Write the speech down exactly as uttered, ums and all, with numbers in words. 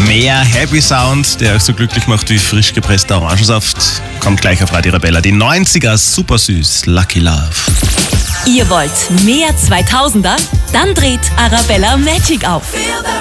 Mehr Happy Sound, der euch so glücklich macht wie frisch gepresster Orangensaft, kommt gleich auf Radio Arabella. Die neunziger, super süß, Lucky Love. Ihr wollt mehr zweitausender? Dann dreht Arabella Magic auf.